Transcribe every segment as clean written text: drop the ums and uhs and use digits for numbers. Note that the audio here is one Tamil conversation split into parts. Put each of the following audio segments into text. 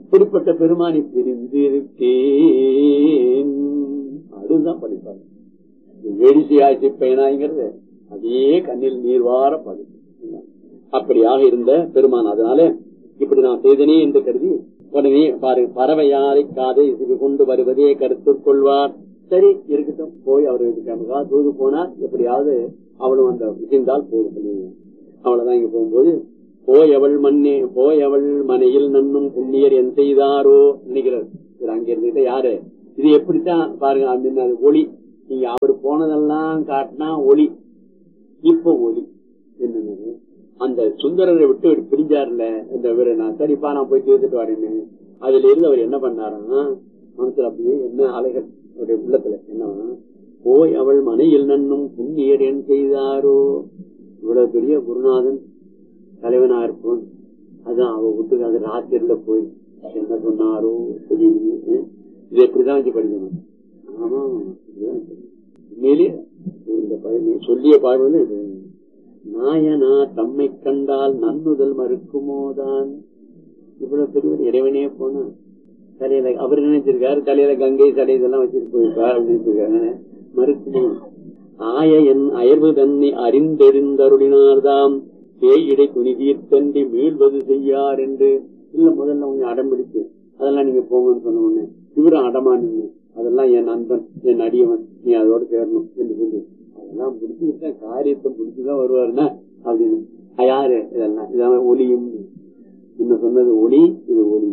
இப்படிப்பட்ட பெருமானை பிரிந்திருக்கேன். அதுதான் படிப்பாங்க. வேடிசையாட்சி பயனாங்கிறது அதே கண்ணில் நீர்வார படி. அப்படியாக இருந்த பெருமான். அதனால இப்படி நான் செய்தனே என்று கருதி உடனே பாரு, பறவையாரை காதை இசைவு கொண்டு வருவதே கருத்துக் கொள்வார். சரி இருக்கட்டும், போய் அவருக்கு தூது போனார். எப்படியாவது அவளும் அந்த இசைந்தால் போதும். அவ்வளவுதான். இங்க போகும்போது போயவள் மனையில் நன்னும் புண்ணியர் என் செய்தாரோ நினைக்கிறார். அங்க இருந்துகிட்ட யாரு இது எப்படித்தான் பாருங்க. அந்த ஒளி நீங்க அவர் போனதெல்லாம் காட்டினா ஒளி. இப்ப ஒளி என்ன, அந்த சுந்தரரை விட்டு பிரிஞ்சாருல இந்த வீர, நான் சரிப்பா நான் போய் தீர்த்துட்டு வரேன்னு. அதுல இருந்து அவர் என்ன பண்ணாருன்னா மனசுல அப்படியே என்ன அலைகள் அவருடைய உள்ளத்துல என்ன, போய் அவள் மனையில் நன்னும் புண்ணியர் என் செய்தாரோ. இவ்வளவு பெரிய குருநாதன் தலைவனா இருப்போம், அதான் அவ விட்டு அது ராத்திரில போய் என்ன சொன்னாரோ தெரியுது. இது எப்படிதான் வச்சு படிக்கணும். ஆமா, உண்மையிலேயே இந்த பழனி சொல்லிய பாடு இது. நாயனா தம்மை கண்டால் நன்னுதல் மறுக்குமோதான். இவ்வளவு பெரிய இறைவனே போனா தலையில அவர் நினைச்சிருக்காரு, தலையில கங்கை சடை இதெல்லாம் வச்சுட்டு போயிருக்காரு அப்படின்னு மறுக்குமோ. ஆய என் அயர்வு தன்னை அறிந்தெறிந்தருளினார்தாம் பேயிடை துணி தீர்த்தன்றி மீள்வது செய்யார் என்று. இல்ல முதல்ல கொஞ்சம் அடம் பிடிச்சு அதெல்லாம் நீங்க போங்கன்னு சொன்ன உடனே இவரும் அடமானு, அதெல்லாம் என் நண்பன் என் அடியவன், நீ அதோட சேரணும் என்று சொல்லி அதெல்லாம் முடிச்சுக்கிட்ட காரியத்தை முடிச்சுதான் வருவாருன்னா அப்படின்னு. யாரு இதெல்லாம் இதான் ஒளியும். முன்ன சொன்னது ஒளி, இது ஒளி.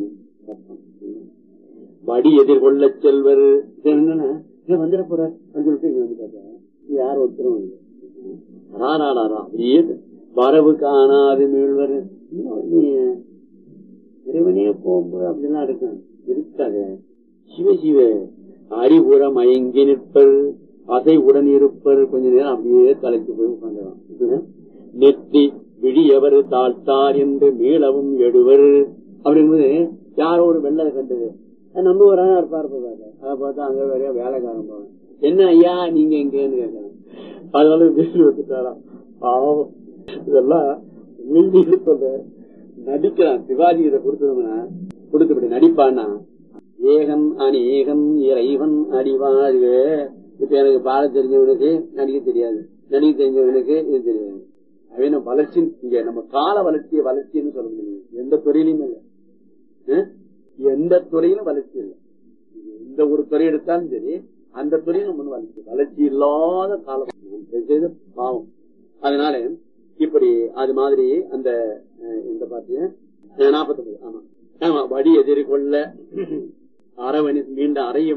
வடி எதிர்கொள்ள செல்வர் என்னன்னா வந்துட போறார் அப்படின்னு சொல்லிட்டு வந்து பார்த்தா யார் ஒருத்தரும் வரவு காணாது மீழ்வர். இறைவனே போகும்போது அப்படிலாம் இருக்காது. சிவ சிவ அறிவுற மயங்கி நிற்பர், அதை உடன் இருப்பர். கொஞ்ச நேரம் அப்படியே தலைக்கு போய் உட்காந்துடும். நெற்றி விழியவர் தாழ்த்தார் என்று மீளவும் எடுவர். அப்படிங்கும்போது யாரோ ஒரு வெள்ளை கண்டது நம்ம ஒரு இருப்பாரு. அதை பார்த்தா அங்க வேற வேலைக்காரன் போவேன், என்ன ஐயா நீங்க எங்கன்னு கேட்கறேன். அதனால பேசி வச்சுட்டாராம். பாவம். இதெல்லாம் நடிக்கிறான். சிவாஜி இதை கொடுத்ததுன்னா கொடுத்தபடி நடிப்பான்னா ஏகன் அநேகன் இறைவன் அடிவாழ்க. இப்ப எனக்கு பாட தெரிஞ்சவனுக்கு நடிக்க தெரியாது, நடிக்க தெரிஞ்சவனுக்கு இது தெரியாது. அவன் வளர்ச்சி இங்க நம்ம கால வளர்ச்சின்னு சொல்ல முடியும். எந்த துறையிலும் இல்லை, எந்த துறையிலும் வளர்ச்சி இல்லை. எந்த ஒரு துறை எடுத்தாலும் சரி அந்த துறையிலும் முன் வளர்ச்சி இல்லாத காலம் செய்த பாவம். அதனால இப்படி அது மாதிரி அந்த இந்த பாத்திய 49. ஆமா ஆமா. வடி எதிர்கொள்ள அரவணி மீண்ட அறைய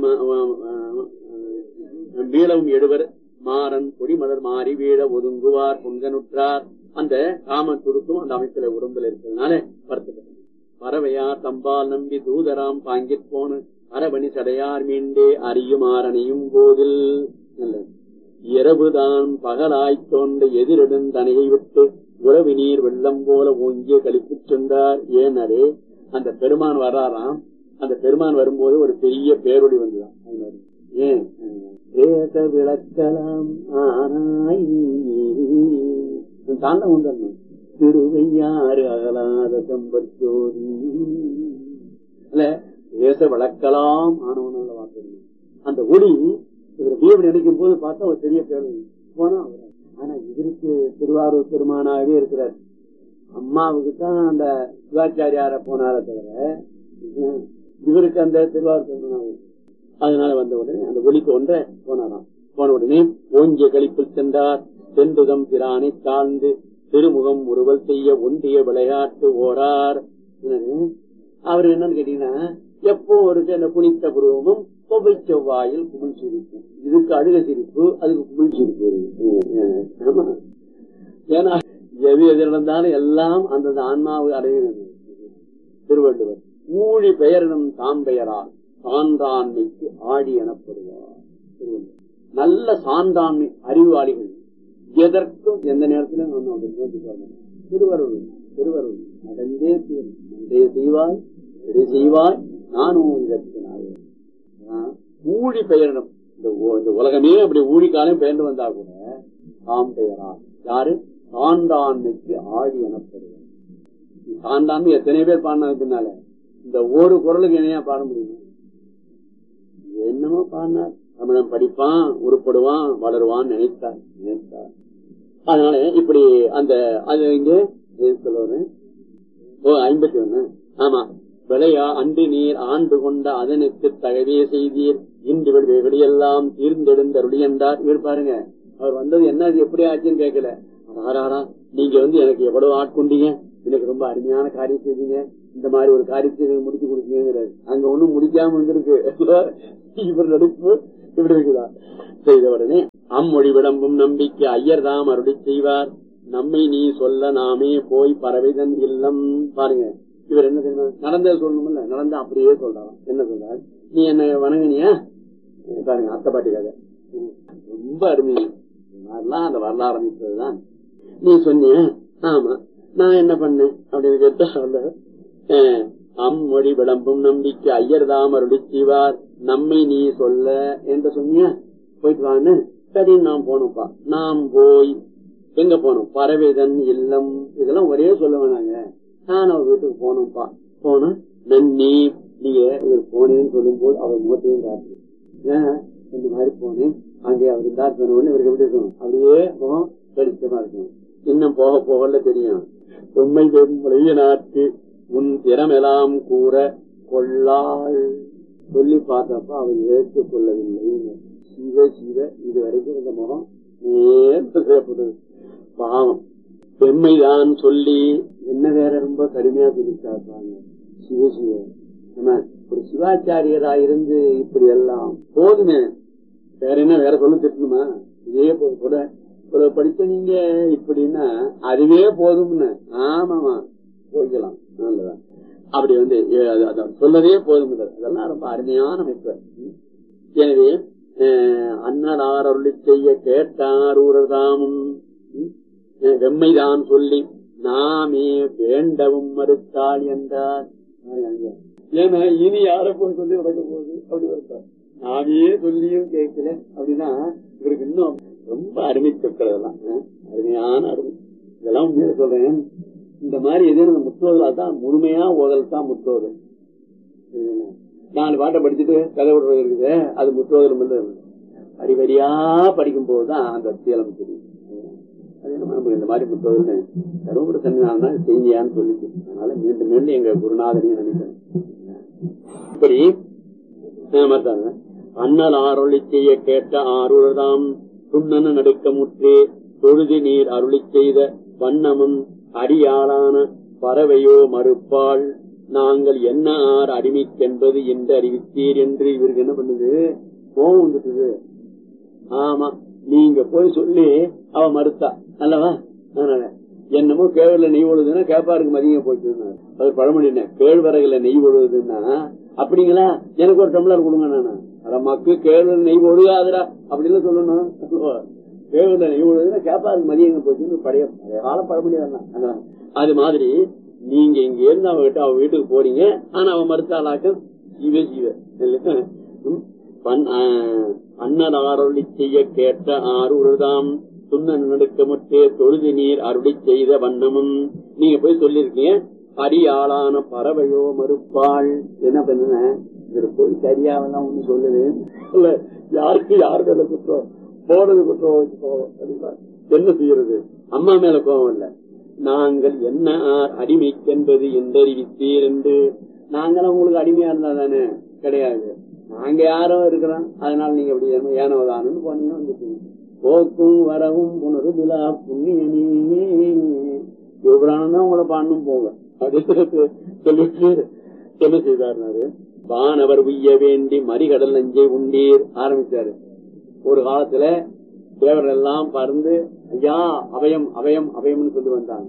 மீளவும் எடுவர் மாறன் பொடிமலர் மாறி வீழ ஒதுங்குவார் பொங்கனுற்றார். அந்த காம துருக்கும் அந்த அமைப்புல உடம்புல இருக்கிறதுனால வருத்தப்பட்டது. பறவையார் தம்பால் நம்பி தூதராம் பாங்கிற்போன அரவணி சடையார் மீண்டே அறியுமாறனையும் போதில் இரவுதான் பகலாய்த் தோன்ற எதிரிடும் தனையை விட்டு உறவு நீர் வெள்ளம் போல ஓங்கிய கழிப்பு சென்றார். ஏனரே அந்த பெருமான் வர்றாராம். அந்த பெருமான் வரும்போது ஒரு பெரிய பேரொளி வந்துதான். ஏன் ஏக விளக்கலாம் ஆனாய் தாண்ட உண்டணும் திருவையாறு அகலாத செம்பச்சோதி இல்ல ஏச விளக்கலாம் ஆனவனால வார்த்தை. அந்த ஒளி தேவன் நினைக்கும் போது பார்த்தா ஒரு பெரிய பேரொளி போனா. ஆனா இவருக்கு திருவாரூர் பெருமானாகவே இருக்கிறார். அம்மாவுக்கு தான் அந்த சிவாச்சாரியார போனார தவிர இவருக்கு அந்த திருவாரூர் பெருமானாக. அதனால வந்த உடனே அந்த ஒளி தோன்ற போனாராம். போன உடனே ஓங்கிய கழிப்பில் சென்றார். சென்றுதம் பிரானை தாழ்ந்து திருமுகம் உருவல் செய்ய ஒன்றிய விளையாட்டு ஓரார். அவரு என்னன்னு கேட்டீங்கன்னா எப்போ ஒரு புனித்த புருவமும் கோவை செவ்வாயில் குமிழ் சிரிப்பு. இதுக்கு அழுக சிரிப்பு, அதுக்கு குமிழ் சிரிப்பு. ஏன்னா எது எது நடந்தாலும் எல்லாம் அந்த ஆன்மாவை அடைகிறது. திருவள்ளுவர் ஊழி பெயரினும் தாம் பெயரால் சான்றாண்மைக்கு ஆடி எனப்படுவார். நல்ல சான்றாண்மை அறிவாளிகள் எதற்கும் எந்த நேரத்திலும் திருவருள் திருவருள் நடந்தே நன்றே செய்வாய் எதை செய்வாய் நானும் இதற்கு நாயே. ஊழி பெயரிடம் இந்த உலகமே அப்படி ஊழிக்காலையும் பெயர்ந்து வந்தா கூட தாம் பெயரா யாரு சான்றாண்மைக்கு ஆடி எனப்படுவார். சான்றாண்மை எத்தனை பேர் பாடினதுனால இந்த ஒரு குரலுக்கு இணையா பாட முடியும்? என்னமோ பாடினார். தமிழன் படிப்பான், உருப்படுவான், வளருவான் நினைத்தார். அதனால இப்படி அந்த அது இங்க சொல்லுவாரு. 51. ஆமா, விளையா அன்று நீர் ஆண்டு கொண்ட அதனுக்கு தகவே செய்தீர் இன்று வெளியெல்லாம் தீர்ந்தெடுந்தருளி என்றார். இவர் பாருங்க, அவர் வந்தது என்ன எப்படி ஆச்சுன்னு கேட்கல. நீங்க எனக்கு எவ்வளவு ஆட்கொண்டீங்க, எனக்கு ரொம்ப அருமையான காரியம் செய்தீங்க, இந்த மாதிரி ஒரு காரியத்தை முடிச்சு கொடுத்தீங்கிறாரு. அங்க ஒண்ணும் முடிக்காம இருந்திருக்கு. இவர் நடிப்பு இப்படி இருக்குதா? செய்த உடனே அம்மொழி விளம்பும் நம்பிக்கை ஐயர் தாம் அருளி செய்வார். நம்மை நீ சொல்ல நாமே போய் பறவைதன் இல்லம். பாருங்க, இவர் என்ன தெரியுமா நடந்தது சொல்லணும்ல, நடந்த அப்படியே சொல்றான். என்ன சொல்றாரு? நீ என்ன வணங்கினியா? பாருங்க, அத்தை பாட்டி கதை ரொம்ப அருமையா அந்த வரல ஆரம்பித்ததுதான். நீ சொன்னிய, ஆமா, நான் என்ன பண்ணேன் அப்படின்னு கேட்டா, அம்மொழி விளம்பும் நம்பிக்கை ஐயர் தாம் அருளி செய்வார். நம்மை நீ சொல்ல என்று சொன்னியா, போயிட்டு வான்னு. சரி, நாம் போனோம்ப்பா. நாம் போய் எங்க போனோம்? பறவைதன் இல்லம். இதெல்லாம் ஒரே சொல்ல வேணாங்க. நான் அவர் வீட்டுக்கு போனோம்ப்பா. போனா நன்னி நீங்க இவர் போனேன்னு சொல்லும் போது அவர் முகத்தையும் காட்டு. ஏன் இந்த மாதிரி போனேன், அங்கே அவர் இருந்தார் சொன்ன இவருக்கு எப்படி இருக்கணும்? அப்படியே வெளிச்சமா இருக்கணும். இன்னும் போக போகல தெரியும். உண்மை வெம்பளைய நாட்டு உன் திறமெல்லாம் கூற கொள்ளாள் சொல்லி பார்த்தப்ப அவர் ஏற்றுக் கொள்ளவில்லை. சிவ சிவ இதுவரைக்கும் இந்த முகம் ஏற்படுது. பாவம், பெண்மைதான் சொல்லி என்ன வேற ரொம்ப கடுமையா சொல்லிட்டாங்க. சிவ சிவ ஒரு சிவாச்சாரியரா இருந்து இப்படி எல்லாம் போதுமே, வேற என்ன வேற சொல்ல திட்டணுமா? இதே கூட படிச்ச நீங்க இப்படின்னா அதுவே போதும்னு. ஆமாமா, போய்க்கலாம், நல்லதான். அப்படி சொல்லதே போதும். அதெல்லாம் ரொம்ப அருமையான அமைப்பு. எனவே அன்னதார் அருளி செய்ய கேட்டார் ஊரதாமும் வெம்மைதான் சொல்லி நாமே வேண்டவும் மறுத்தாள் என்றார். ஏன்னா இனி யார போய் சொல்லி நடக்க போகுது அப்படி வருத்தார். நாமே சொல்லியும் கேட்கல அப்படின்னா இவருக்கு இன்னும் ரொம்ப அருமை சொற்களெல்லாம் அருமையான அருமை. இதெல்லாம் உண்மையில சொல்றேன். இந்த மாதிரி எதுவும் முற்றோதல் தான் முழுமையா ஓதல் தான் முற்றோதல். 4 பாட்டை படிச்சுட்டு கதை விடுறது இருக்குது, அது முற்றோதலும் இல்லை. வரிவரியா படிக்கும் போதுதான் அந்த சீலம் தெரியும். அது என்ன நமக்கு இந்த மாதிரி முற்றோதல் கருவூர சன்னிதானம் செய்யான்னு சொல்லிட்டு, அதனால மீண்டும் மீண்டும் எங்க குருநாதனையும் நினைக்கிறேன். இப்படி அண்ணல் ஆரொளி செய்ய கேட்ட ஆரூரதாம் துண்ணன நடுக்க முற்றே தொழுதி நீர் அருளி செய்த வண்ணமும் அடியாளான பறவையோ மறுப்பாள். நாங்கள் என்ன ஆர் அடிமைக்கென்பது என்று அறிவித்தீர் என்று இவருக்கு என்ன பண்ணுது? கோவம் வந்துட்டுது. ஆமா, நீங்க போய் சொல்லி அவ மறுத்தா அல்லவா? அதனால என்னமோ கேழ்வரல நெய் ஒழுதுன்னா கேப்பாருக்கு மதியம் போயிட்டு. அது பழமொழி. கேழ்வரகுல நெய் ஒழுதுன்னா அப்படிங்களா, எனக்கு ஒரு டம்ளர் கொடுங்க. நானு மக்கு கேழ்வரல நெய் ஒழுகாதுடா அப்படின்னு சொல்லணும். கேழ்வரல நெய் ஒழுதுன்னா கேப்பாருக்கு மதியம் போயிட்டு பழைய கால பழமொழி. அதெல்லாம் அது மாதிரி நீங்க இங்க இருந்து அவ வீட்டுக்கு போறீங்க, ஆனா அவ மறுத்தாளாக்க ஜீவ ஜீவ அன்னதாரொளி செய்ய கேட்ட ஆரூரதாம் துண்ண நடுக்க முற்றே தொழுது நீர் அருளி செய்த வண்ணமும். நீங்க போய் சொல்லிருக்கீங்க அடியாளான பறவையோ மறுப்பாள். என்ன பண்ண இவரு போய் சரியாவெல்லாம் ஒண்ணு சொல்லுது இல்ல, யாருக்கு யாரு மேல குற்றம்? போனது குற்றம். என்ன செய்யறது? அம்மா மேல கோபம் இல்ல. நாங்கள் என்ன அடிமைக்கென்பது என்றறிவித்தீர் என்று. நாங்களும் உங்களுக்கு அடிமையா இருந்தா தானே? கிடையாது, நாங்க யாரோ இருக்கிறோம், அதனால நீங்க அப்படி ஏனோதானு போனீங்க வந்துட்டீங்க. போக்கும் வரவும் புனருபிலா புண்ணியனே யோபுராணம் தான் உங்களை பாடணும் போங்க அப்படின்னு சொல்லிட்டு என்ன செய்தாரு? வானவர் உய்ய வேண்டி மறிகடல் நஞ்சை உண்டீர் ஆரம்பிச்சாரு. ஒரு காலத்துல தேவர்கள் எல்லாம் பறந்து ஐயா அபயம் அபயம் அபயம்னு சொல்லி வந்தாங்க.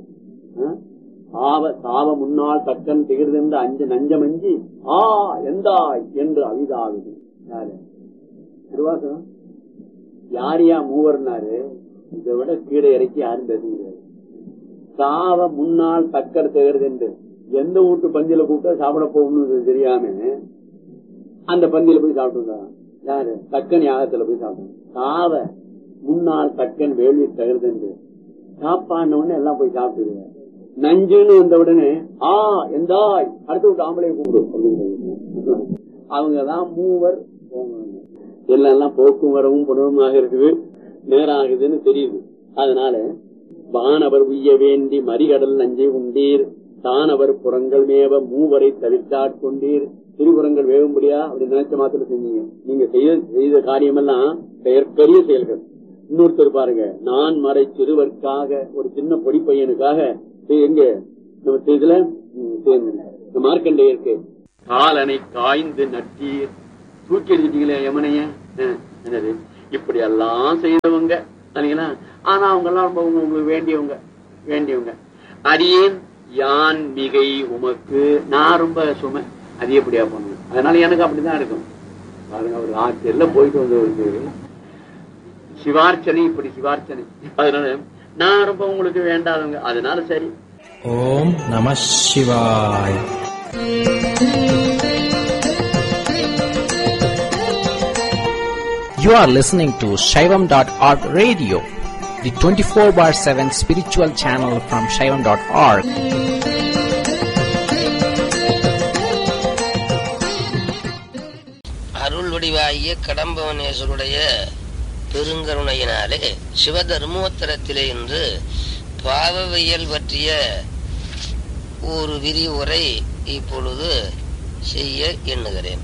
சாவ முன்னால் தக்கன் திகிர்ந்த அஞ்சு நஞ்சமஞ்சி எந்தாய் என்று அவிதாகுது. யாரு திருவாசகம்? யாரியா மூவர்னாரு? இதை விட கீழே இறக்கி யாரும் தெரிஞ்சுக்கிறாரு. சாவ முன்னால் தக்கர் திகழ்து என்று எந்த வீட்டு பந்தியில கூப்பிட்டா சாப்பிட போகணும்னு தெரியாம அந்த பந்தியில போய் சாப்பிட்டு யாரு? தக்கன் யாகத்துல போய் சாப்பிட்டு. சாவ முன்னால் தக்கன் வேள்வி தகர்ந்து சாப்பாடுன்னு எல்லாம் போய் சாப்பிட்டு நஞ்சுன்னு வந்த உடனே எந்தாய் அடுத்து விட்டு ஆம்பளை கூப்பிடும் அப்படின்னு அவங்கதான் மூவர். எல்லாம் போக்கும் வரவும் புணர்வுமாக இருக்குது, நேரம் ஆகுதுன்னு தெரியுது. அதனால வானவர் உய்ய வேண்டி மறிகடல் நஞ்சை உண்டீர், தானவர் புறங்கள் மேவ மூவரை தவிர்த்தாட்கொண்டீர். திருப்புறங்கள் வேகும்படியா அப்படி நினைச்ச மாத்திரம் செஞ்சீங்க. நீங்க செய்த காரியமெல்லாம் பெரிய செயல்கள். இன்னொருத்தர் பாருங்க, நான் மறை சிறுவர்க்காக ஒரு சின்ன பொடி பையனுக்காக எங்க நம்ம இதுல மார்க்கண்டேயருக்கு காலனை காய்ந்து நட்டீர், தூக்கி எடுத்துட்டீங்களே யமனைய. என்னது இப்படி எல்லாம் செய்தவங்க இல்லைங்களா? ஆனா அவங்க எல்லாம் ரொம்ப உங்களுக்கு வேண்டியவங்க. அடியேன் யான் மிகை உமக்கு, நான் ரொம்ப சுமை அதிகப்படியா பண்ணுவேன். அதனால எனக்கு அப்படிதான் இருக்கும் பாருங்க. அவர் ஆட்சியல்ல போயிட்டு வந்தவருக்கு சிவார்ச்சனை, இப்படி சிவார்ச்சனை. அதனால நான் ரொம்ப உங்களுக்கு வேண்டாதவங்க. அதனால சரி. ஓம் நம சிவாய். You are listening to Shaivam.org radio, the 24/7 spiritual channel from Shaivam.org. அருள் வடிவாகிய கடம்பவனேஸ்வருடைய பெருங்கருணையினாலே சிவதர்மோத்தரத்திலே இன்று பாவவியல் பற்றிய ஒரு விரிவுரை இப்பொழுது செய்ய எண்ணுகிறேன்.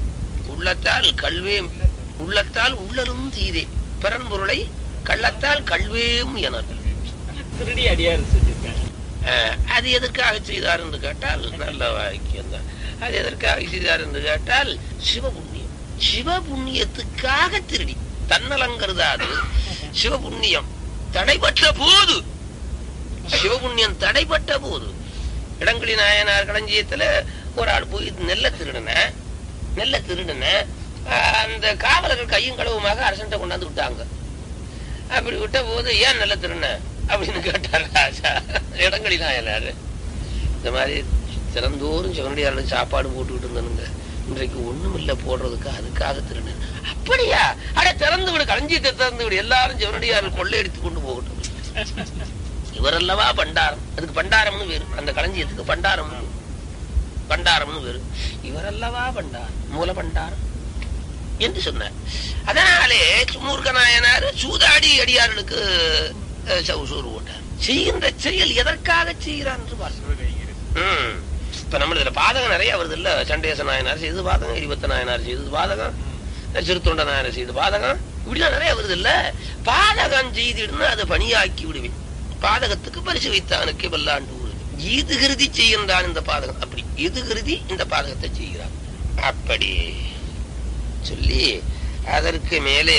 உள்ளத்தால் உள்ளரும் தீதே பரன்பொருளை கள்ளத்தால் கல்வேம் என திருடி அடியார் செஞ்சிருக்காங்க. அது எதற்காக செய்தார் என்று கேட்டால் நல்ல வாக்கியம் தான். அது எதற்காக செய்தார் என்று கேட்டால் சிவபுண்ணியம். சிவபுண்ணியத்துக்காக திருடி தன்னலங்கருதாது. சிவபுண்ணியம் தடைபட்ட போது, சிவபுண்ணியம் தடைபட்ட போது இடங்களி நாயனார் களஞ்சியத்துல ஒரு ஆள் போய் நெல்ல திருடுன அந்த காவலர்கள் கையும் களவுமாக அரசன்ட்ட கொண்டாந்து விட்டாங்க. அப்படி விட்ட போது ஏன் நெல்ல திருடுன அப்படின்னு கேட்டார் ராஜா. இடங்களி நாயனார் இந்த மாதிரி திறந்தோறும் சிவனடியாருக்கு சாப்பாடு போட்டுக்கிட்டு இருந்தானுங்க, இன்றைக்கு ஒண்ணும் இல்ல போடுறதுக்கு, அதுக்காக திருடுன. அப்படியா? அட திறந்து விடு, களஞ்சியத்தை திறந்து விடு, எல்லாரும் சிவனடியார் கொள்ளையடித்து கொண்டு போகட்டும். இவரல்லவா பண்டாரம், அதுக்கு பண்டாரம்னு வேறு, அந்த களஞ்சியத்துக்கு பண்டாரம்னு வேறு. இவரல்லவா பண்டாரம், மூல பண்டாரம் என்று சொன்னார். அதனாலே மூர்க்க நாயனார் சூதாடி அடியார்களுக்கு சவுசூறு போட்டார். செய்கின்ற செயல் எதற்காக செய்கிறான் என்று பார்க்க. இப்ப நம்ம இதுல பாதகம் நிறைய வருது இல்ல. சண்டேச நாயனார் செய்து பாதகம், இருபத்த நாயனார் செய்தது பாதகம், சிறுத்தொண்ட நாயனார் செய்து பாதகம், இப்படிலாம் நிறைய வருது இல்ல. பாதகம் செய்திடுன்னு அதை பணியாக்கி விடுவேன். பாதகத்துக்கு பரிசு வைத்தானுக்கு வல்லாண்டு ஈது கருதி செய்கின்றான் இந்த பாதகம். அப்படி இது கருதி இந்த பாதகத்தை செய்கிறான் அப்படி சொல்லி அதற்கு மேலே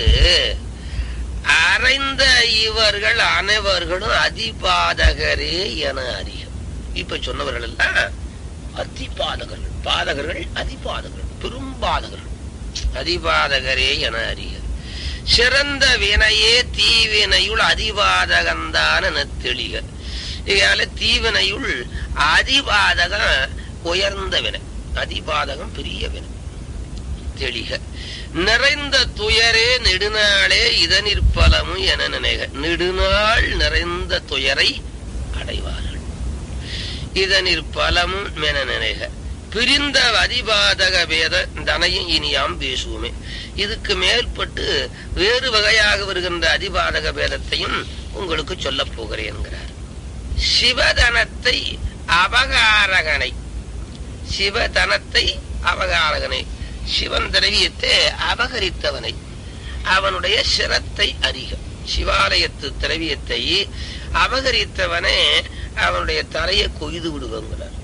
அறைந்த இவர்கள் அனைவர்களும் அதிபாதகரே என அறிக. இப்ப சொன்னவர்கள் எல்லாம் அதிபாதகர்கள், பாதகர்கள் அதிபாதகர்கள், பெரும்பாதகர்கள், அதிபாதகரே என அறிக. சிறந்த வினையே தீவினையுள் அதிபாதகந்தான தெளிக. இதால தீவினையுள் அதிபாதகம் உயர்ந்த வினை, அதிபாதகம் பெரிய வினை தெளிக. நிறைந்த துயரே நெடுநாளே இதனிற்பலமும் என நினைக. நெடுநாள் நிறைந்த துயரை அடைவார்கள், இதனிற்பலமும் என நினைக. பிரிந்த அதிபாதக வேத தனையும் இனியாம் பேசுவோமே. இதுக்கு மேற்பட்டு வேறு வகையாக வருகின்ற அதிபாதக வேதத்தையும் உங்களுக்கு சொல்ல போகிறேன் என்கிறார். சிவதனத்தை அபகாரகனை, சிவதனத்தை அபகாரகனை, சிவன் திரவியத்தை அபகரித்தவனை, அவனுடைய சிரத்தை அறிக. சிவாலயத்து திரவியத்தை அபகரித்தவனே அவனுடைய தலையை கொய்து விடுவாங்கிறார்.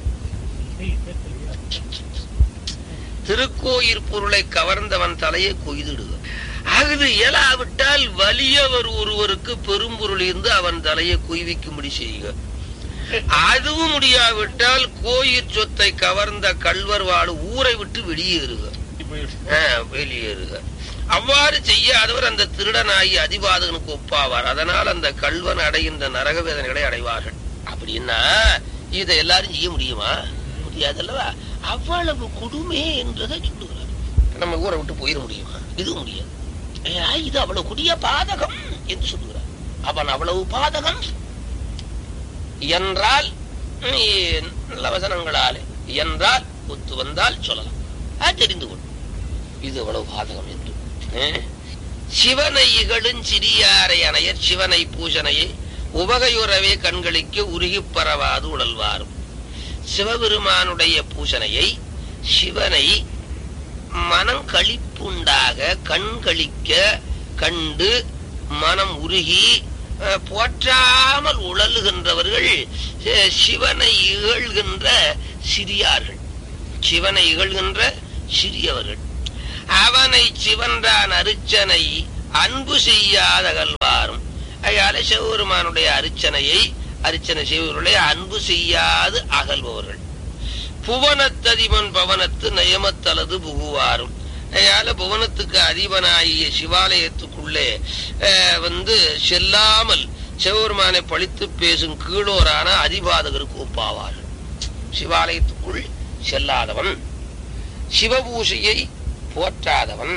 திருக்கோயில் பொருளை கவர்ந்தவன் தலையை கொய்துடுக. அது இயலாவிட்டால் வலியவர் ஒருவருக்கு பெரும்பொருள் இருந்து அவன் தலையை கொய்விக்கும்படி செய்க. அதுவும் முடியாவிட்டால் கோயில் சொத்தை கவர்ந்த கல்வர் வாழ ஊரை விட்டு வெளியேறுக. அவ்வாறு செய்யாதவர் அந்த திருடனாகி அதிபாதகனுக்கு ஒப்பாவார். அதனால் அந்த கல்வன் அடைகின்ற நரக வேதனைகளை அடைவார்கள். அப்படின்னா இதை எல்லாரும் செய்ய முடியுமா? முடியாதல்லவா? அவ்வளவு கொடுமை என்றதை சொல்லுகிறார். நம்ம ஊரை விட்டு போயிட முடியுமா? இது முடியாது. இது அவ்வளவு கொடிய பாதகம் என்று சொல்லுகிறார். அவன் அவ்வளவு பாதகம் என்றால் நல்ல வசனங்களாலே என்றால் ஒத்து வந்தால் சொல்லலாம், தெரிந்து கொள். இது எவ்வளவு பாதகம் என்று. சிவனை இகழும் சிறியாரை அணையர் சிவனை பூசனையை உவகையுறவே கண்களிக்க உருகி பரவாது உழல்வாரும். சிவபெருமானுடைய பூசனையை, சிவனை மனம் களிப்புண்டாக கண்களிக்க கண்டு மனம் உருகி போற்றாமல் உழலுகின்றவர்கள் சிவனை இகழ்கின்ற சிறியார்கள், சிவனை இகழ்கின்ற சிறியவர்கள். அவனை சிவன்றான் அருச்சனை அன்பு செய்யாத கல்வாரும். அதனால சிவபெருமானுடைய அர்ச்சனை செய்வர்களை அன்பு செய்யாது அகல்பவர்கள். புவனத்ததிபன் பவனத்து நயமத்தலது புகுவாரும். அதனால புவனத்துக்கு அதிபனாகிய சிவாலயத்துக்குள்ளே செல்லாமல் சிவபெருமானை பழித்து பேசும் கீழோரான அதிபாதகருக்கு ஒப்பாவார்கள். சிவாலயத்துக்குள் செல்லாதவன், சிவபூசையை போற்றாதவன்,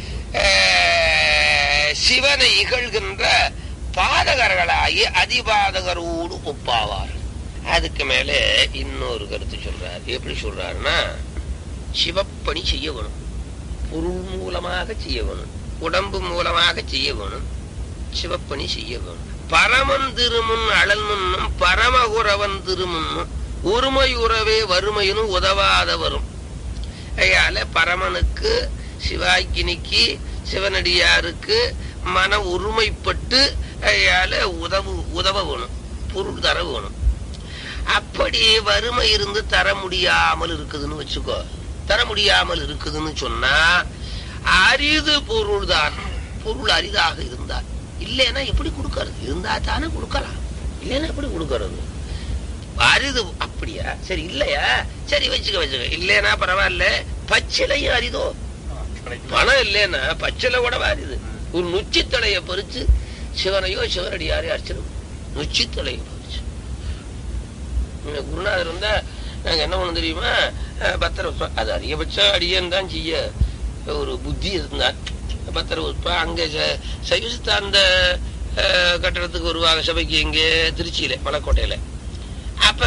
சிவனை இகழ்கின்ற பாதகர்களாகி அதிபாதகரோடு ஒப்பாவார். அதுக்கு மேல இன்னொரு கருத்து சொல்றார். எப்படி சொல்றாருன்னா, சிவப்பணி செய்ய வேணும், பொருள் மூலமாக செய்ய வேணும், உடம்பு மூலமாக செய்ய வேணும், சிவப்பணி செய்ய வேணும். பரமன் திருமுன் அழல் முன்னும் பரமகுரவன் திருமுன்னும் ஒருமையுறவே வறுமையினும் உதவாத வரும். அதனால பரமனுக்கு சிவாக்கினிக்கு சிவனடியாருக்கு மன ஒருமைப்பட்டு உதவ வேணும், பொருள் தர வேணும். அப்படி வறுமை இருந்து தர முடியாமல் இருக்குதுன்னு வச்சுக்கோ. தர முடியாமல் இருக்குதுன்னு சொன்னா அரிது பொருள் தான். பொருள் அரிதாக இருந்தால், இல்லைன்னா எப்படி கொடுக்கறது? இருந்தா தானே கொடுக்கலாம், இல்லைன்னா எப்படி கொடுக்கறது? அரிது. அப்படியா? சரி, இல்லையா? சரி, வச்சுக்க. இல்லைன்னா பரவாயில்ல. பச்சிலையும் அரிதோ? பணம் இல்லைன்னா பச்சிலை கூட அரிது. ஒரு நுச்சித்தலைய பறிச்சு சிவனையோ சிவனடியாரையோ அர்ச்சனை, நுச்சித்தலைய பறிச்சு. குருநாதர் இருந்தா நாங்க என்ன பண்ண தெரியுமா, பத்திர புஷ்பம், அது அதிகபட்சம் அடியன் தான் செய்ய ஒரு புத்தி இருந்தார். பத்திர புஷ்பம் அங்க சைவசித்தாந்த கட்டடத்துக்கு வருவாங்க சபைக்கு, இங்க திருச்சியில மலைக்கோட்டையில. அப்ப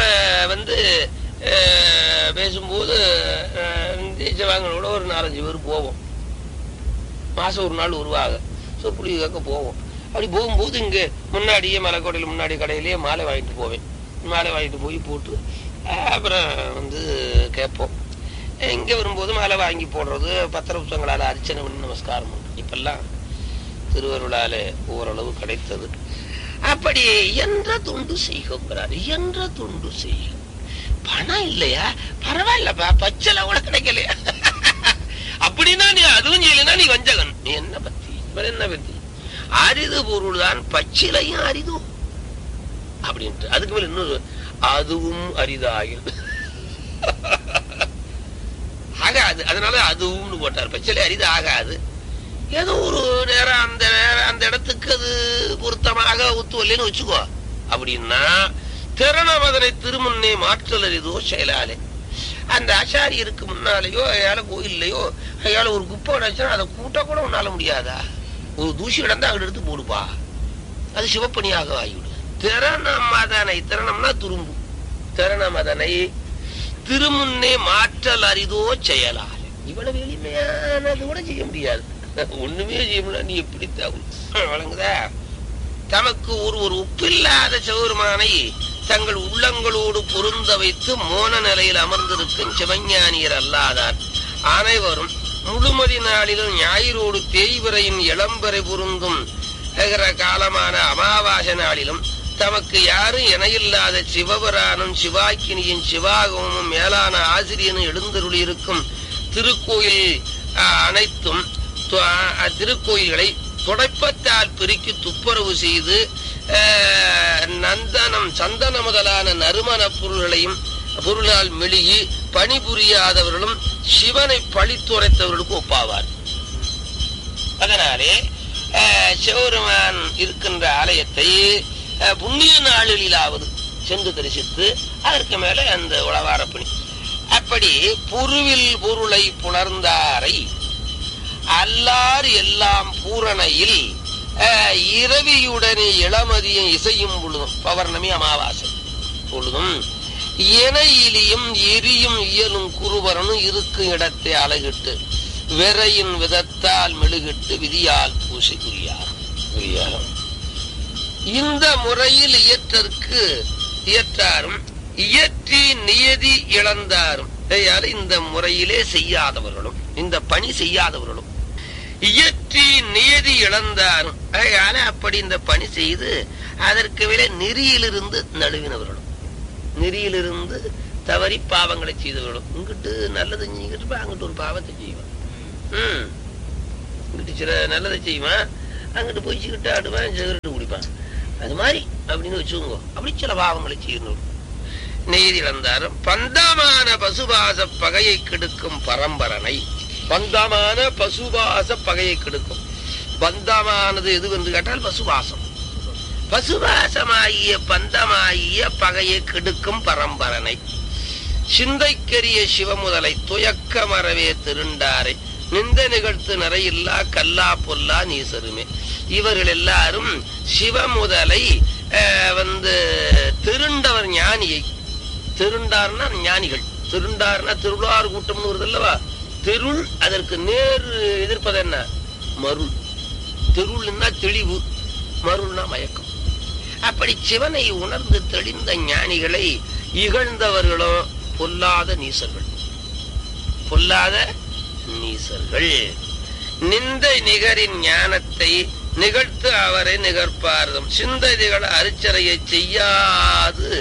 பேசும்போது ஜீச்சவாங்களோட ஒரு 4-5 பேர் போவோம். மாசம் ஒரு நாள் வருவாங்க. சொற்பொழி கேட்க போவோம். அப்படி போகும்போது இங்க முன்னாடியே மலைக்கோட்டையில முன்னாடி கடையிலேயே மாலை வாங்கிட்டு போவேன். மாலை வாங்கிட்டு போய் போட்டு அப்புறம் கேட்போம். இங்க வரும்போது மாலை வாங்கி போடுறது, பத்திர புத்தகங்களால அர்ச்சனை பண்ணி நமஸ்காரம் பண்ணுறது. இப்பெல்லாம் திருவருளால ஓரளவு கிடைத்தது. அப்படி என்ற தொண்டு செய்கிறார். என்ற தொண்டு செய்க. பணம் இல்லையா பரவாயில்லப்பா, பச்சலை கூட கிடைக்கலையா அப்படின்னா நீ அதுவும் செய்யலன்னா நீ வஞ்சகன். நீ என்ன பத்தி என்ன பத்தி? அரிது பொருள் தான், பச்சிலையும் அரிதோ அப்படின்ட்டு. அதுக்கு மேல இன்னொரு அதுவும் அரிதாயில் ஆகாது. அதனால அதுவும் போட்டார். பச்சிலை அரிது ஆகாது. ஏதோ ஒரு நேரம் அந்த இடத்துக்கு அது பொருத்தமாக ஒத்துவல்லைன்னு வச்சுக்கோ. அப்படின்னா திறனமதனை திருமுன்னே மாற்றல் அரிதோ செயலாலே. அந்த ஆச்சாரியருக்கு முன்னாலேயோ அயால கோயில்லையோ அயால ஒரு குப்பை உடைச்சுன்னா அதை கூட்ட கூட உன்னால முடியாதா? ஒரு தூசி கிடந்தா அங்க எடுத்து போடுப்பா, அது சிவப்பணியாக ஆகிவிடு. திறனமதனை, திறனம்னா துரும்பு, திறனமதனை திருமுன்னே மாற்றல் அரிதோ செயலாலே. இவ்வளவு எளிமையானது கூட செய்ய முடியாது. ஒண்ணுமே செய்ய முடியாது. நீ எப்படி வழங்குதா? தமக்கு ஒரு ஒப்பில்லாத சிவபெருமானை தங்கள் உள்ளங்களோடு பொருந்த வைத்து மோன நிலையில் அமர்ந்திருக்கும் சிவஞானியர் அல்லாதார் அனைவரும் முழுமதி நாளிலும் ஞாயிறோடு தேய்விரையின் இளம்பரை பொருந்தும் காலமான அமாவாசை நாளிலும் தமக்கு யாரும் இணையில்லாத சிவபுரானும் சிவாக்கினியின் சிவாகமும் மேலான ஆசிரியனும் எழுந்தருளி இருக்கும் திருக்கோயில் அனைத்தும் திருக்கோயில்களை துடைப்பத்தால் பெருக்கி துப்புரவு செய்து நந்தனம் சந்தன முதலான நறுமண பொருளால் மெழுகி பணிபுரியாதவர்களும் சிவனை பழித்துரைத்தவர்களுக்கு ஒப்பாவார். அதனாலே சிவபெருமான் இருக்கின்ற ஆலயத்தை புண்ணிய நாளிலாவது சென்று தரிசித்து அதற்கு மேல அந்த உளவார பணி. அப்படி பொருவில் பொருளை புணர்ந்தாரை அல்லார் எல்லாம் பூரணையில் இரவியுடனே இளமதியம் இசையும் பொழுதும், பௌர்ணமி அமாவாசை பொழுதும் இணையிலியும் எரியும் இயலும் குருவரனும் இருக்கும் இடத்தை அழகிட்டு விரையின் விதத்தால் மெழுகிட்டு விதியால் பூசை புரியார். இந்த முறையில் இயற்றாரும் இயற்றி நியதி இழந்தாரும். இந்த முறையிலே செய்யாதவர்களும் இந்த பணி செய்யாதவர்களும் இயற்றி நியதி இழந்தாரும். அப்படி இந்த பணி செய்து அதற்கு மேலே நெறியிலிருந்து நழுவினவர்களும் நெறியிலிருந்து தவறி பாவங்களை செய்தவர்களும். இங்கிட்டு நல்லது செஞ்சுக்கிட்டு அங்கிட்டு ஒரு பாவத்தை செய்வான். இங்கிட்டு சில நல்லதை செய்வான், அங்கிட்டு பொய்ச்சிக்கிட்டு ஆடுவான், சிகரெட்டு குடிப்பான். அது மாதிரி அப்படின்னு வச்சுக்கோங்க. அப்படி சில பாவங்களை செய்யணும். நெய்தி இழந்தாரும் பந்தமான பசுபாச பகையை கெடுக்கும் பரம்பரனை. பந்தமான பசுபாச பகையை கெடுக்கும். பந்தமானது எது என்று கேட்டால் பசுபாசம். பசுபாசமாகிய பந்தமாகிய பகையை கெடுக்கும் பரம்பரனை. சிந்தைக்கரிய சிவமுதலை துயக்க மறவே திருண்டாரை நிந்த நிகழ்த்து நிறையில்லா கல்லா பொல்லா நீசருமே. இவர்கள் எல்லாரும் சிவமுதலை திருண்டவர் ஞானியை. திருண்டார்னா ஞானிகள், திருண்டார்னா திருளார் கூட்டம்னு வருது அல்லவா. திருள் அதற்கு நேர் எதிர்ப்பது என்ன? மருள். திருள்னா தெளிவு, மருள்னா மயக்கம். அப்படி சிவனை உணர்ந்து தெளிந்த ஞானிகளை இகழ்ந்தவர்களும் பொல்லாத நீசர்கள். பொல்லாத நீசர்கள் நிந்தை நிகரின் ஞானத்தை நிகழ்த்து அவரை நிகழ்ப்பார்தம். சிந்தைகள் அரிச்சரையை செய்யாது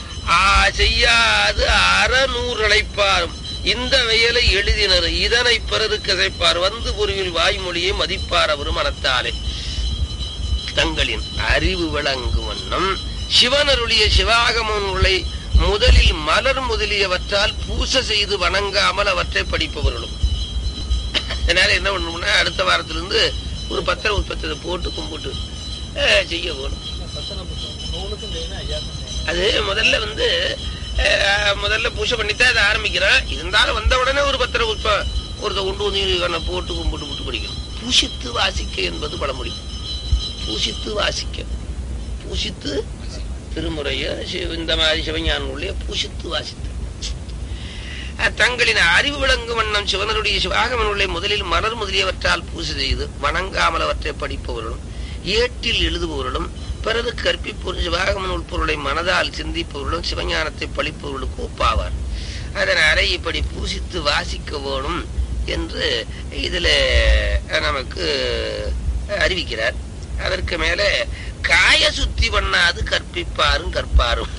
அறநூறழைப்பாரும். இந்த வெயலை எழுதினர் இதனை பிறருக்கு கதைப்பார். வந்து பொருவில் வாய்மொழியை மதிப்பார் அவரும் மனத்தாலே. தங்களின் அறிவு விளங்கு வண்ணம் சிவனருடைய சிவாகமங்களை முதலில் மலர் முதலியவற்றால் பூச செய்து வணங்காமல் அவற்றை படிப்பவர்களும். அதனால என்ன பண்ணணும்னா அடுத்த வாரத்திலிருந்து ஒரு பத்திர உற்பத்தி போட்டு கும்பிட்டு செய்ய வேணும். அது முதல்ல பூஜை பண்ணித்தான் அதை ஆரம்பிக்கிறேன். இருந்தாலும் வந்த உடனே ஒரு பத்திர ஒருத்த கொண்டு வந்து போட்டு கும்பிட்டு படிக்கணும். பூசித்து வாசிக்க என்பது பழமொழி. பூசித்து வாசிக்க, பூசித்து திருமுறைய இந்த மாதிரி சிவஞானங்களுடைய பூசித்து வாசித்து தங்களின் அறிவு விளங்கு வண்ணம் சிவனருடைய சிவாகமனுடைய முதலில் மலர் முதலியவற்றால் பூசை செய்து வணங்காமல் அவற்றை படிப்பவர்களும் ஏட்டில் எழுதுபவர்களும் பிறகு கற்பிப்பவர்கள் சிவாகமன் உட்பொருளை மனதால் சிந்திப்பவர்களும் சிவஞானத்தை பழிப்பவர்களுக்கு ஒப்பாவார். அதனால இப்படி பூசித்து வாசிக்க வேணும் என்று இதுல நமக்கு அறிவிக்கிறார். அதற்கு மேல காய சுத்தி பண்ணாது கற்பிப்பாரும் கற்பாரும்.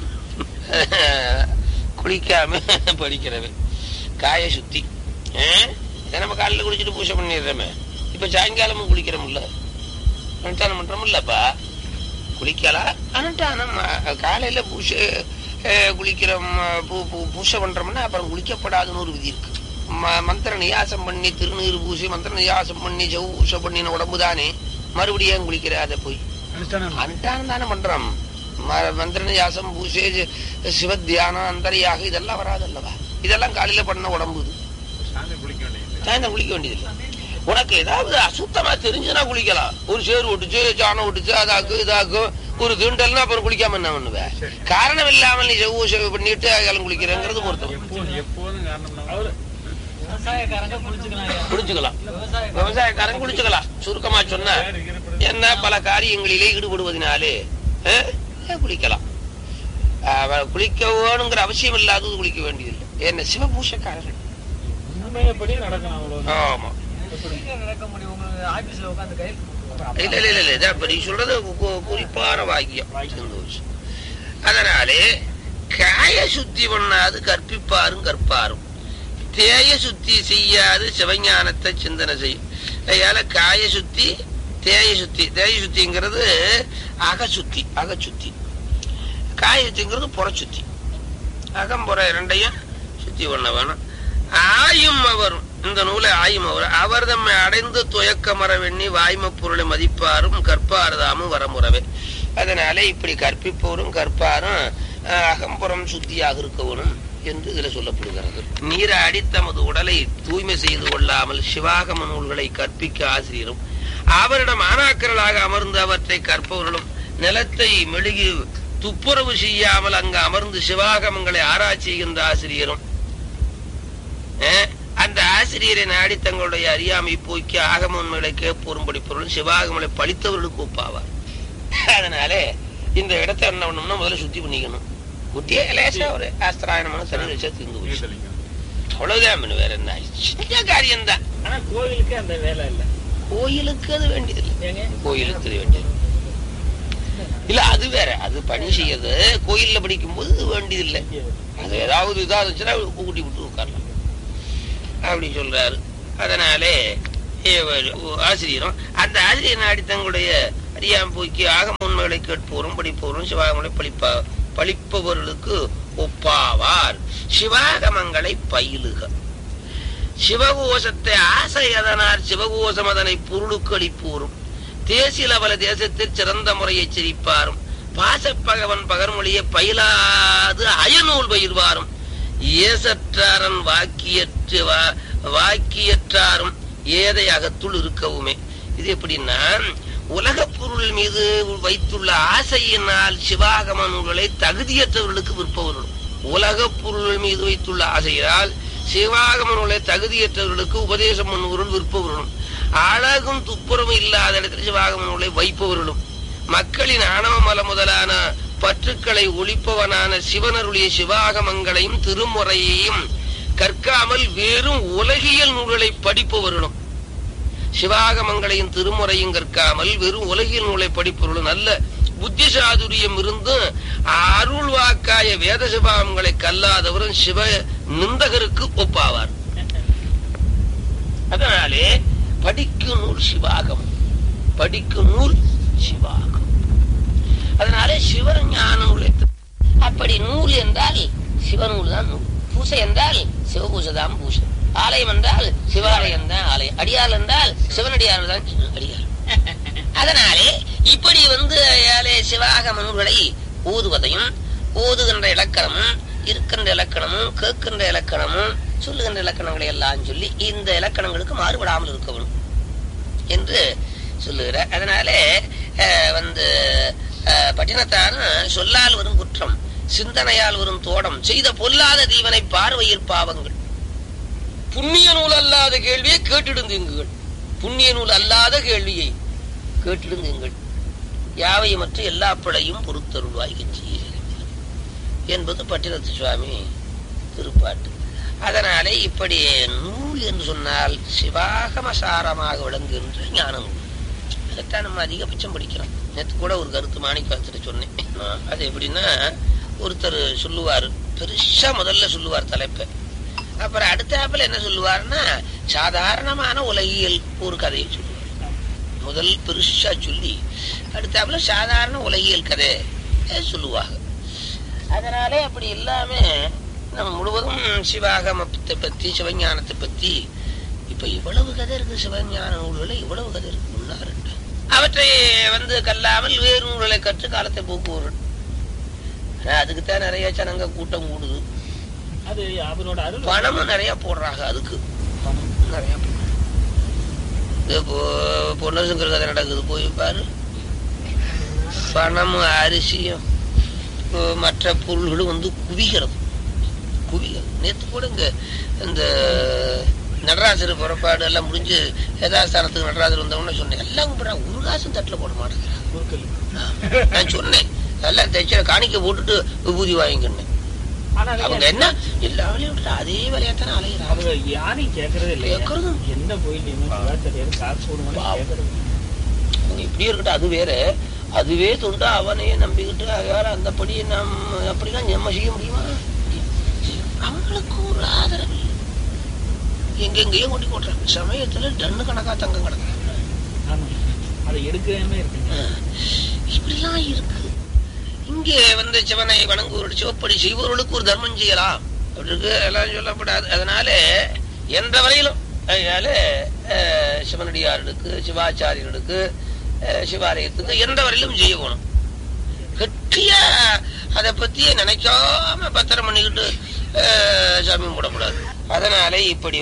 குளிக்காம படிக்கிறவன் காய சுத்தி. நம்ம காலையில் குளிச்சுட்டு பூஜை பண்ணிடுறோமே, இப்ப சாயங்காலமும் குளிக்கிறோம்ல, அனுஷ்டானம் பண்றோம்லப்பா. குளிக்கலாம், அனுஷ்டானம் காலையில பூஜை குளிக்கிறோம், பூஜை பண்றோம்னா அப்புறம் குளிக்கப்படாதுன்னு ஒரு விதி இருக்கு. மந்திர நியாசம் பண்ணி திருநீர் பூசி மந்திர நியாசம் பண்ணி ஜவு பூசை பண்ணின உடம்பு தானே மறுபடியும் குளிக்கிற. அதை போய் அனுஷ்டானம் தானே பண்றோம். மந்திர நியாசம் பூசை சிவத்தியானம் அந்தரியாக இதெல்லாம் வராது அல்லவா. இதெல்லாம் காலையில பண்ண உடம்பு. சாயந்தரம் குளிக்க வேண்டியதில்லை. உனக்கு ஏதாவது அசுத்தமா தெரிஞ்சுன்னா குளிக்கலாம். ஒரு சேறு ஒட்டுச்சு, சாணம் ஒட்டுச்சு, அதாக்கு இதாக்கு ஒரு தீண்டல்னா அப்புறம் குளிக்காம என்ன பண்ணுவேன்? காரணம் இல்லாமல் நீ செவ்வு பண்ணிட்டு அதெல்லாம் குளிக்கிறேங்கிறது பொருத்தம். குளிச்சுக்கலாம், விவசாயக்காரன் குளிச்சுக்கலாம். சுருக்கமா சொன்னா என்ன, பல காரியங்களிலே ஈடுபடுவதனாலே குளிக்கலாம். குளிக்க வேணுங்கிற அவசியம் இல்லாதது குளிக்க வேண்டியதில்லை. என்ன சிவபூஷக்காரர்கள். ஆமா, இல்ல இல்ல இல்ல அப்படி சொல்றது குறிப்பான வாக்கியம். அதனாலே காய சுத்தி பண்ணாது கற்பிப்பாரும் கற்பாரும், தேய சுத்தி செய்யாது சிவஞானத்தை சிந்தனை செய்யும். அதனால காய சுத்தி தேய சுத்தி. தேய சுத்திங்கிறது அகச்சுத்தி, அகச்சுத்தி. காய சுத்திங்கிறது புற சுத்தி. அகம்புற இரண்டையும் சுத்தி பண்ண வேணும். ஆயும் அவரும், இந்த நூலை ஆயும் அவர் அவர் தம்மை அடைந்து துயக்க மரவெண்ணி வாய்ம பொருளை மதிப்பாரும் கற்பாரதாமும் வரமுறவே. அதனால இப்படி கற்பிப்பவரும் கற்பாரும் அகம்புறம் சுத்தியாக இருக்கவனும் என்று இதுல சொல்லப்படுகிறது. நீராடி தமது உடலை தூய்மை செய்து கொள்ளாமல் சிவாகம நூல்களை கற்பிக்க ஆசிரியரும் அவரிடம் ஆனாக்கர்களாக அமர்ந்து அவற்றை கற்பவர்களும் நிலத்தை மெழுகி துப்புரவு செய்யாமல் அங்கு அமர்ந்து சிவாகமங்களை ஆராய்ச்சி செய்கின்ற ஆசிரியரும் அந்த ஆசிரியரை நாடி தங்களுடைய அறியாமை போக்கி ஆகம உண்மைகளை கேட்போரும் படிப்பவர்களும் சிவாகமங்களை படித்தவர்களுக்கு ஒப்பாவார். அதனாலே இந்த இடத்தை என்ன பண்ணணும்னா முதல்ல சுத்தி பண்ணிக்கணும். குட்டியே லேசா ஒரு ஆஸ்திராயணமான தண்ணி வச்சா திங்கு போச்சு, அவ்வளவுதான். வேற என்ன சின்ன காரியம்தான். ஆனா கோயிலுக்கு அந்த வேலை இல்ல, கோயிலுக்கு அது வேண்டியதில்லை, கோயிலுக்கு அது வேண்டியது இல்ல. அது வேற, அது பணி செய்யறது கோயில்ல படிக்கும் போது வேண்டியதில்லை. அது ஏதாவது இதா இருந்துச்சுன்னா கூட்டி விட்டு உட்காரலாம் அப்படி சொல்றாரு. அதனாலே ஆசிரியரும் அந்த ஆசிரியர் நாடி தங்களுடைய அறியாம போக்கி ஆகம உண்மைகளை கேட்போரும் படிப்போரும் சிவாகமங்களை பழிப்பவர்களுக்கு ஒப்பாவார். சிவாகமங்களை பயிலுக. சிவகோஷத்தை ஆசையதனார் சிவகோஷம் அதனை பொருளுக்கு அளிப்போரும் தேசில பல தேசத்தில் சிறந்த முறையை சிரிப்பாரும் பாசப்பகவன் பகர்மொழியை பயிலாது அயநூல் பயிர்வாரும் ஏசற்றாரன் வாக்கியற்றாரும் ஏதை அகத்துள் இருக்கவுமே. இது எப்படின்னா, உலக பொருள் மீது வைத்துள்ள ஆசையினால் சிவாகம நூல்களை தகுதியற்றவர்களுக்கு விற்பவர்களும், உலக பொருள் மீது வைத்துள்ள ஆசையினால் சிவாகம நூலை தகுதியற்றவர்களுக்கு உபதேசம் பண்ணுவர்கள் விற்பவர்களும், அழகும் துப்புரவும் இல்லாத இடத்தில் சிவாகம நூலை வைப்பவர்களும், மக்களின் ஆணவ மல முதலான பற்றுக்களை ஒழிப்பவனான சிவனருடைய சிவாகமங்களையும் திருமுறையையும் கற்காமல் வெறும் உலகியல் நூல்களை படிப்பவர்களும், சிவாகமங்களையும் திருமுறையும் கற்காமல் வெறும் உலகியல் நூலை படிப்பவர்களும் நல்ல புத்தி சாதுரியம் இருந்தும் அருள் வாக்காய வேத சிவாகமங்களை கல்லாதவரும் சிவ நிந்தகருக்கு ஒப்பாவார். அதனாலே படிக்கும் நூல் சிவாகமம், படிக்கும் நூல் சிவாகம். அதனாலே சிவஞான நூல். அப்படி நூல் என்றால் சிவநூல் தான் நூல், பூசை என்றால் சிவபூசை தான் பூசை, ஆலயம் என்றால் சிவாலயம் தான் ஆலயம், அடியார் என்றால் சிவனடியார் தான் அடியார். அதனாலே இப்படி சிவாகம நூல்களை ஓதுவதையும் ஓதுகின்ற இலக்கணமும் இருக்கின்ற இலக்கணமும் கேட்கின்ற இலக்கணமும் சொல்லுகின்ற இலக்கணங்களை எல்லாம் சொல்லி இந்த இலக்கணங்களுக்கு மாறுபடாமல் இருக்கணும் என்று சொல்லுகிறார். அதனாலே பட்டினத்தான சொல்லால் வரும் குற்றம் சிந்தனையால் வரும் தோடம் செய்த பொல்லாத தீவனை பார்வையில் பாவங்கள் புண்ணிய நூல் அல்லாத கேள்வியை கேட்டிடுந்தீங்கள், புண்ணிய நூல் அல்லாத கேள்வியை கேட்டிடுந்தீங்கள் யாவை மற்ற எல்லா பிழையும் பொறுத்தருள்வாய் என்பது பட்டினத்து சுவாமி திருப்பாட்டு. அதனாலே இப்படி நூல் என்று சொன்னால் சிவாகமசாரமாக விளங்குகின்ற ஞான நூல். அதைத்தான் நம்ம அதிகபட்சம் படிக்கிறோம். நேற்று கூட ஒரு கருத்து மாணிக்கவாசகர் சொன்னேன். அது எப்படின்னா, ஒருத்தர் சொல்லுவார், பெருசா முதல்ல சொல்லுவார் தலைப்பை, அப்புறம் அடுத்தாப்புல என்ன சொல்லுவார்னா சாதாரணமான உலகியல் ஒரு கதையை சொல்லுவார். முதல் பெருசா சொல்லி அடுத்தாப்புல சாதாரண உலகியல் கதை சொல்லுவாங்க. அதனாலே அப்படி இல்லாம நம்ம முழுவதும் சிவாகமத்தை பத்தி சிவஞானத்தை பத்தி இப்ப இவ்வளவு கதை இருக்கு. சிவஞான நூல்களை இவ்வளவு கதை இருக்கு. அவற்றை கல்லாமல் வேறு நூல்களை கற்று காலத்தை போக்குவார்கள். அதுக்குத்தான் நிறைய ஜனங்க கூட்டம் கூடுது. அது அவரோட பணமும் நிறைய போடுறாங்க. அதுக்கு நிறைய பொன்னசுங்கிற கதை நடக்குது, போய் பாரு. பணமும் அரிசியும் மற்ற பொருள்களும் குவிகிறது. நேற்று கூட இந்த நடராஜர் புறப்பாடு எல்லாம் முடிஞ்சு யதாஸ்தானத்துக்கு நடராஜர் வந்தவொன்னு சொன்னேன். எல்லாம் கும்பிட்றாங்க, ஒரு காசும் தட்டில் போட மாட்டேங்கிறாங்க. நான் சொன்னேன் எல்லாம் தைச்ச காணிக்க போட்டுட்டு விபூதி வாங்கிக்கணும். அவங்க என்ன எல்லா வேலையும் விட்டு அதே வேலையாத்தானே அலைகிறாங்க. யாரையும் கேட்கறது இல்லை. எந்த கோயிலையுமே அவங்க இப்படியே இருக்கட்டும், அது வேற. அதுவே தொண்டா அவனையே நம்பிக்கிட்டு வேற அந்தபடி அப்படிலாம் நம்ம செய்ய முடியுமா? அவங்களுக்கு ஒரு ஆதரவு எங்கெங்கேயும் கொட்டி போட்டுறாங்க. சமயத்துல டன்னு கணக்கா தங்கம் கிடக்குறாங்க. அதை எடுக்கவே இருக்கு. இப்படிலாம் இருக்கு. இங்கே சிவனை வணங்குவோர் சிவப்படி செய்வோர்களுக்கு ஒரு தர்மம் செய்யலாம் அப்படி இருக்கு. எல்லாம் சொல்லப்படாது. அதனால எந்த வரையிலும் அதனால சிவனடியார்களுக்கு சிவாச்சாரியர்களுக்கு சிவாலயத்துக்கு எந்த வரையிலும் செய்யணும். கெட்டிய அதை பத்தி நினைக்காம பத்திரம் பண்ணிக்கிட்டு சாமி கும்பிடக்கூடாது. அதனாலே இப்படி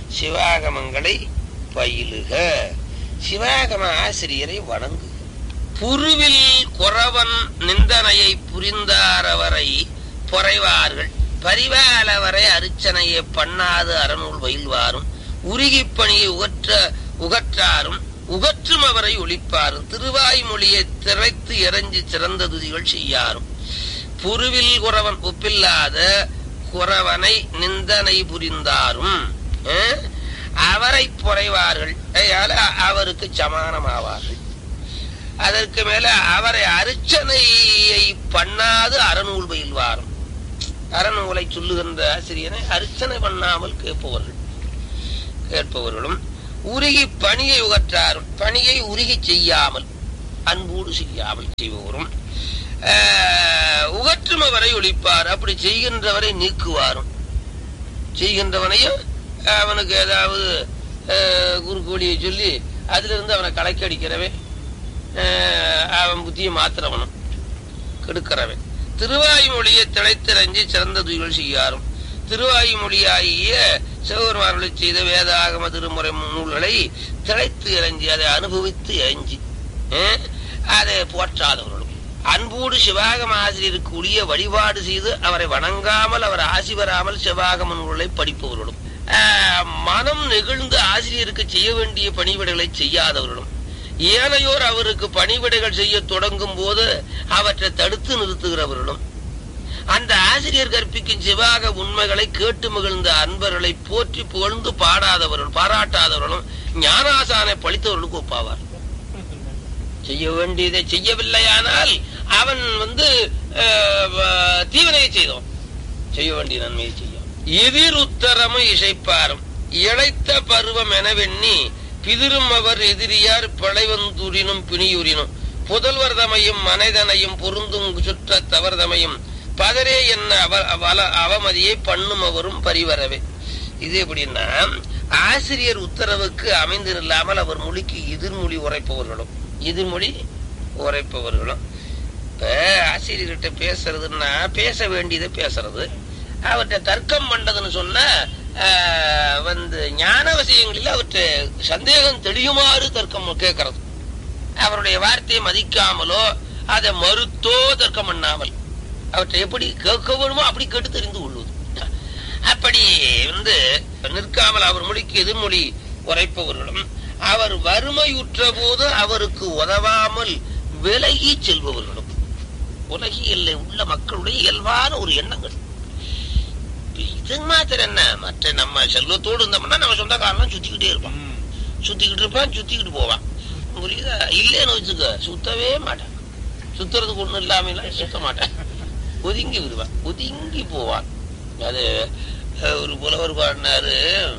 சிவாகமங்களை பயிலுக, சிவாகம ஆசிரியரை வணங்கு. புருவில் குறவன் நிந்தனையை புரிந்தாரவரை பொறைவார்கள் பரிவாலவரை அரிச்சனையை பண்ணாது அறநூல் பயில்வாரும் உருகிப் பணியை உகற்றாரும் உகற்றும் அவரை ஒழிப்பாரும் திருவாய்மொழியை திரைத்து இறஞ்சி சிறந்த துதிகள் செய்யாரும். புருவில் குறவன் ஒப்பில்லாத குறவனை நிந்தனை புரிந்தாரும் அவரை பொறைவார்கள், அவருக்கு சமானமாவார்கள். அதற்கு மேல அவரை அர்ச்சனையை பண்ணாது அறநூல் பயில்வாரும். அறநூலை சொல்லுகின்ற ஆசிரியனை அர்ச்சனை பண்ணாமல் கேட்பவர்களும் உருகி பணியை உகற்றாரும், பணியை உருகி செய்யாமல் அன்போடு செய்யாமல் செய்பவரும் உகற்றும் அவரை ஒழிப்பார். அப்படி செய்கின்றவரை நீக்குவாரும். செய்கின்றவனையும் அவனுக்கு ஏதாவது குறுக்கு வழியை சொல்லி அதுல இருந்து அவனை கலைக்கடிக்கிறவன், அவன் புத்தியை மாத்திரவனும் கெடுக்கிறவன். திருவாய்மொழியை திளைத்திறஞ்சி சிறந்த துதிகள் செய்யாரும். திருவாய்மொழியாகிய சிவபெருமானை செய்த வேதாகம திருமுறை நூல்களை திளைத்து இறஞ்சி அதை அனுபவித்து இறஞ்சி அதை போற்றாதவர்களும் அன்போடு சிவாகம ஆசிரியருக்கு உரிய வழிபாடு செய்து அவரை வணங்காமல் அவர் ஆசி பெறாமல் சிவாகம நூல்களை படிப்பவர்களும் மனம் நெகிழ்ந்து ஆசிரியருக்கு செய்ய வேண்டிய பணிவிடைகளை செய்யாதவர்களும் ஏனையோர் அவருக்கு பணிவிடைகள் செய்ய தொடங்கும் போது அவற்றை தடுத்து நிறுத்துகிறவர்களும் அந்த ஆசிரியர் கற்பிக்கும் சிவாக உண்மைகளை கேட்டு மகிழ்ந்த அன்பர்களை போற்றி புகழ்ந்து பாராட்டாதவர்களும் ஞானாசானை பழித்தவர்களுக்கு ஒப்பாவார். செய்ய வேண்டியதை செய்யவில்லையானால் அவன் தீவினையை செய்தோம், செய்ய வேண்டிய நன்மையை செய்யும். எதிர் உத்தரமும் இசைப்பாரும் இழைத்த பருவம் எனவெண்ணி பிதிரும் அவர் எதிரியார் பழைவந்துரினும் பிணியுரினும் புதல்வர்தமையும் மனைதனையும் பொருந்தும் சுற்ற தவறுதமையும் பதரே என்ன அவமதியை பண்ணும் அவரும் பரிவரவே. இது எப்படின்னா ஆசிரியர் உத்தரவுக்கு அமைந்திருந்தாமல் அவர் மொழிக்கு எதிர்மொழி உரைப்பவர்களும் இப்ப ஆசிரியர்கிட்ட பேசுறதுன்னா பேச வேண்டியதை பேசுறது, அவற்றை தர்க்கம் பண்றதுன்னு சொன்னா ஞான விஷயங்களில் அவற்றை சந்தேகம் தெளியுமாறு தர்க்கம் கேட்கறது. அவருடைய வார்த்தையை மதிக்காமலோ அதை மறுத்தோ தர்க்கம் பண்ணாமல் அவற்றை எப்படி கேட்க வேணுமோ அப்படி கேட்டு தெரிந்து கொள்வது. அப்படி நிற்காமல் அவர் மொழிக்கு எதிர்மொழி உரைப்பவர்களும் அவர் வறுமையுற்ற போது அவருக்கு உதவாமல் விலகி செல்பவர்களும் உலகில் உள்ள மக்களுடைய இயல்பான ஒரு எண்ணங்கள். இது மாத்திரம் என்ன, மற்ற நம்ம செல்வத்தோடு இருந்தோம்னா நம்ம சொந்தக்காரெல்லாம் சுத்திக்கிட்டு போவான். புரியுதா? இல்லைன்னு வச்சுக்க சுத்தவே மாட்டான். சுத்துறதுக்கு ஒண்ணும் இல்லாம சுத்த மாட்டான், ஒதுங்கி விடுவான், ஒதுங்கி போவான். அது ஒரு புலவர் பாடினாரு,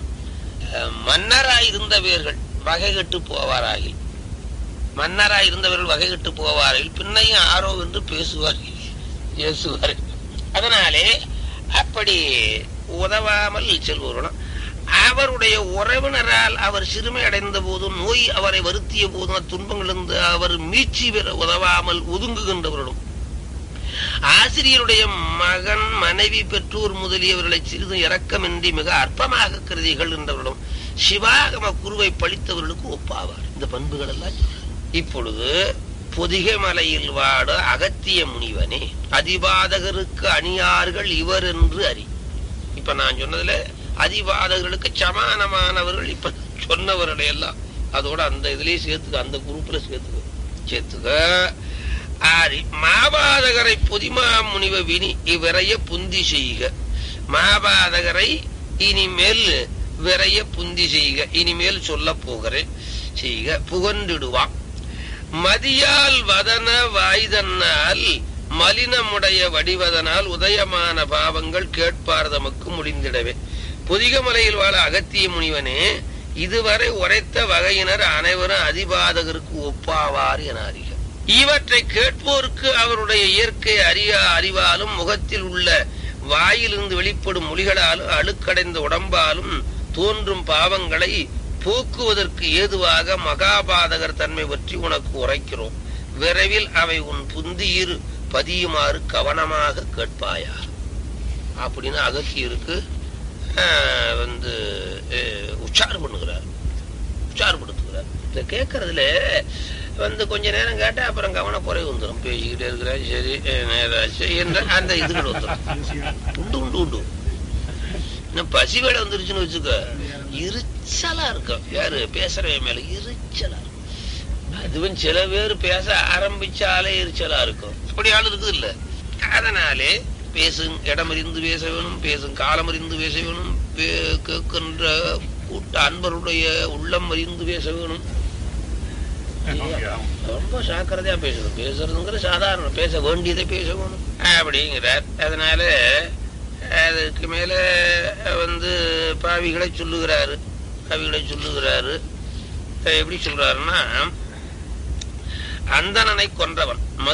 மன்னராயிருந்தவர்கள் வகை கட்டு போவாராகில், மன்னராயிருந்தவர்கள் வகை கட்டு போவார்கள் பின்னையும் ஆரோ என்று பேசுவார்கள். அதனாலே அப்படி உதவாமல் செல்வர்களும் அவருடைய உறவினரால் அவர் சிறுமை அடைந்த போதும் நோய் அவரை வருத்திய போதும் துன்பங்களிலிருந்து அவர் மீட்சி பெற உதவாமல் ஒதுங்குகின்றவர்களும் ஆசிரியருடைய மகன் மனைவி பெற்றோர் முதலியவர்களை சிறிதும் இரக்கமின்றி மிக அற்பமாக கருதிகள் என்றவர்களும் சிவாகம குருவை பழித்தவர்களுக்கு ஒப்பாவார். இந்த பண்புகள் எல்லாம் இப்பொழுது பொதிகை மலையில் வாட அகத்திய முனிவனே அதிபாதகருக்கு அணியார்கள் இவர் என்று அறி. இப்ப நான் சொன்னதுல அதிபாதகர்களுக்கு சமானமானவர்கள் இப்ப சொன்னவர்களை எல்லாம் அதோட அந்த இதுலயே சேர்த்துக்க, அந்த குரூப்ல சேர்த்துக்க. ஆரி மாபாதகரை பொதிமா முனிவ வினி இவரைய புந்தி செய்க. மாபாதகரை இனிமேல் விரைய புந்தி செய்க, இனிமேல் சொல்ல போகிறேன் செய்க. புகன்றிடுவான் மதியால் வதன வாய்தனால் மலினமுடைய வடிவதனால் உதயமான பாவங்கள் கேட்பார் தமக்கு முடிந்திடவே. பொதிகமலையில் வாழ அகத்திய முனிவனே இதுவரை உரைத்த வகையினர் அனைவரும் அதிபாதகருக்கு ஒப்பாவார் என அறிக. இவற்றை கேட்போருக்கு அவருடைய இயற்கை அறிவாலும் முகத்தில் உள்ள வாயிலிருந்து வெளிப்படும் மொழிகளாலும் அழுக்கடைந்த உடம்பாலும் தோன்றும் பாவங்களை போக்குவதற்கு ஏதுவாக மகாபாதகர் தன்மை பற்றி உனக்கு உரைக்கிறோம். விரைவில் அவை உன் புந்தியில் பதியுமாறு கவனமாக கேட்பாயா அப்படின்னு அகத்தியருக்கு உச்சாரப்படுத்துகிறார். இதை கேட்கறதுல வந்து கொஞ்ச நேரம் கேட்டா அப்புறம் கவனக்குறைவு வந்துடும். பேசிக்கிட்டே இருக்கிறா, சரி நேராச்சு என்ற அந்த இதுகள் வந்துடும். உண்டு உண்டு உண்டு. இன்னும் பசி வேலை வந்துருச்சுன்னு வச்சுக்க, எரிச்சலா இருக்கும். யாரு பேசுறவன் மேல எரிச்சலா இருக்கும். அதுவும் சில பேர் பேச ஆரம்பிச்சாலே எரிச்சலா இருக்கும். அப்படி ஆள் இருக்குது இல்ல. அதனாலே பேசும் இடமறிந்து பேச வேணும், பேசும் காலம் அறிந்து பேச வேணும், கேட்கின்ற கூட்ட அன்பருடைய உள்ளம் அறிந்து பேச வேணும். ரொம்ப ஜாக்கிரதையா பேசணும். பேசுறதுங்கிற சாதாரண, பேச வேண்டியதை பேச வேணும் அப்படிங்கிறார். அதனால அதுக்கு மேல வந்து பாவிகளை சொல்லுகிறாரு. எப்படி சொல்றாருன்னா, அந்தணனை கொன்றவன்